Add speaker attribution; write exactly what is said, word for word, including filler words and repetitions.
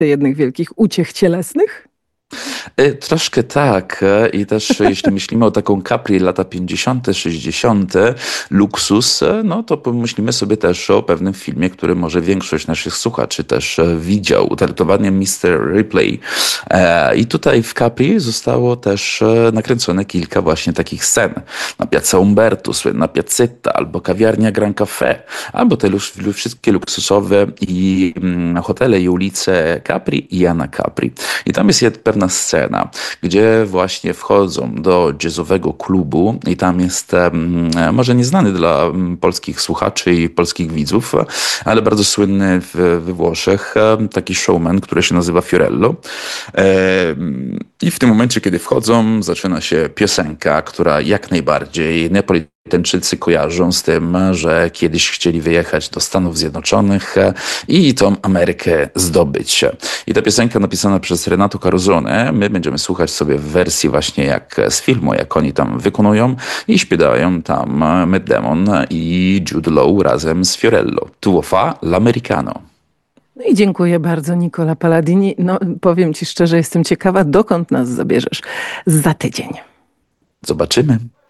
Speaker 1: jednych wielkich uciech cielesnych?
Speaker 2: E, Troszkę tak. e, I też e, jeśli myślimy o taką Capri lata pięćdziesiąte, sześćdziesiąte, luksus, e, no to pomyślimy sobie też o pewnym filmie, który może większość naszych słuchaczy też e, widział. Utartowanie mister Ripley. E, I tutaj w Capri zostało też e, nakręcone kilka właśnie takich scen. Na Piazza Umberto, słynna Piazzetta, albo kawiarnia Gran Café, albo te luz- lu- wszystkie luksusowe i mm, hotele i ulice Capri i Jana Capri. I tam jest jed- pewna scena, gdzie właśnie wchodzą do jazzowego klubu i tam jest em, może nieznany dla em, polskich słuchaczy i polskich widzów, ale bardzo słynny w, we Włoszech em, taki showman, który się nazywa Fiorello. Em, I w tym momencie, kiedy wchodzą, zaczyna się piosenka, która jak najbardziej Neapolitańczycy kojarzą z tym, że kiedyś chcieli wyjechać do Stanów Zjednoczonych e, i tą Amerykę zdobyć. I ta piosenka napisana przez Renato Carosone, my będziemy słuchać sobie w wersji właśnie jak z filmu, jak oni tam wykonują i śpiewają tam Matt Damon i Jude Law razem z Fiorello. Tuo fa l'americano.
Speaker 1: No i dziękuję bardzo, Nicola Palladini. No, powiem ci szczerze, jestem ciekawa, dokąd nas zabierzesz za tydzień.
Speaker 2: Zobaczymy.